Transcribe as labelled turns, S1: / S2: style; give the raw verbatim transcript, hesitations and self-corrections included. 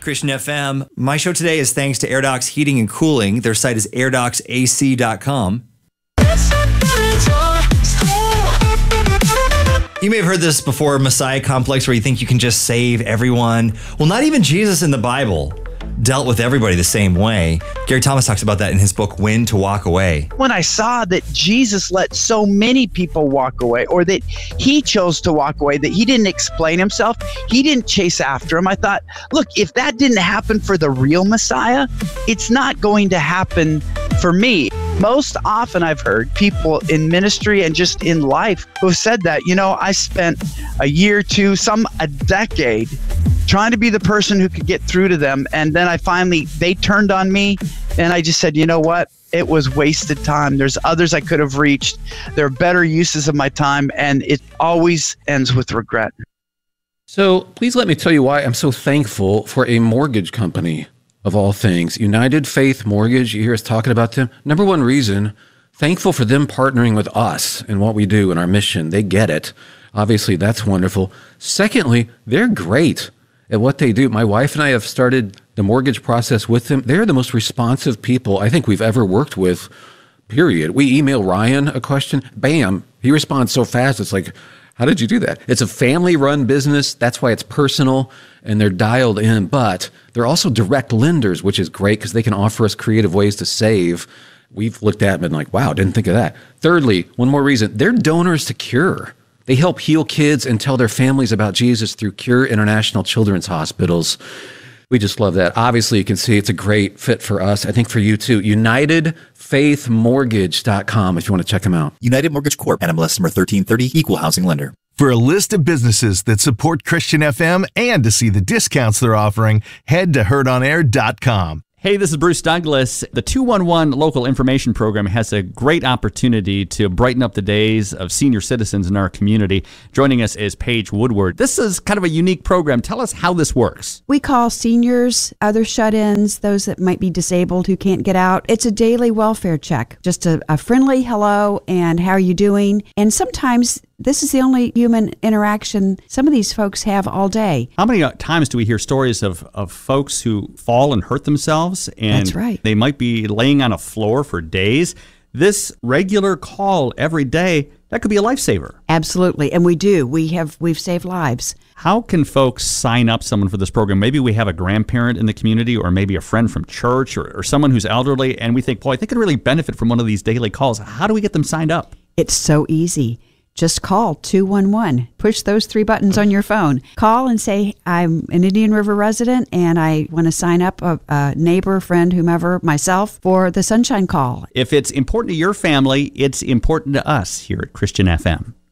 S1: Christian F M. My show today is thanks to AirDocs Heating and Cooling. Their site is air docs a c dot com. You may have heard this before, Messiah complex, where you think you can just save everyone. Well, not even Jesus in the Bible dealt with everybody the same way. Gary Thomas talks about that in his book, When to Walk Away.
S2: When I saw that Jesus let so many people walk away, or that he chose to walk away, that he didn't explain himself, he didn't chase after him, I thought, look, if that didn't happen for the real Messiah, it's not going to happen for me. Most often I've heard people in ministry and just in life who have said that, you know, I spent a year, two, some a decade trying to be the person who could get through to them. And then I finally, they turned on me and I just said, you know what? It was wasted time. There's others I could have reached. There are better uses of my time. And it always ends with regret.
S3: So please let me tell you why I'm so thankful for a mortgage company. Of all things, United Faith Mortgage, you hear us talking about them. Number one reason, thankful for them partnering with us and what we do and our mission. They get it. Obviously, that's wonderful. Secondly, they're great at what they do. My wife and I have started the mortgage process with them. They're the most responsive people I think we've ever worked with, period. We email Ryan a question, bam, he responds so fast. It's like, how did you do that? It's a family-run business. That's why it's personal, and they're dialed in. But they're also direct lenders, which is great because they can offer us creative ways to save. We've looked at them and like, wow, didn't think of that. Thirdly, one more reason, they're donors to Cure. They help heal kids and tell their families about Jesus through Cure International Children's Hospitals. We just love that. Obviously, you can see it's a great fit for us. I think for you too. United Faith Mortgage dot com if you want to check them out.
S4: United Mortgage Corp. N M L S number thirteen thirty, Equal Housing Lender.
S5: For a list of businesses that support Christian F M and to see the discounts they're offering, head to herd on air dot com.
S6: Hey, this is Bruce Douglas. The two one one Local Information Program has a great opportunity to brighten up the days of senior citizens in our community. Joining us is Paige Woodward. This is kind of a unique program. Tell us how this works.
S7: We call seniors, other shut-ins, those that might be disabled who can't get out. It's a daily welfare check. Just a, a friendly hello and how are you doing? And sometimes this is the only human interaction some of these folks have all day.
S6: How many times do we hear stories of, of folks who fall and hurt themselves? And
S7: That's right.
S6: They might be laying on a floor for days. This regular call every day, that could be a lifesaver.
S7: Absolutely. And we do. We have, we've saved lives.
S6: How can folks sign up someone for this program? Maybe we have a grandparent in the community or maybe a friend from church or, or someone who's elderly, and we think, boy, they could really benefit from one of these daily calls. How do we get them signed up?
S7: It's so easy. Just call two one one. Push those three buttons on your phone. Call and say, I'm an Indian River resident and I want to sign up a, a neighbor, friend, whomever, myself, for the Sunshine Call.
S6: If it's important to your family, it's important to us here at Christian F M.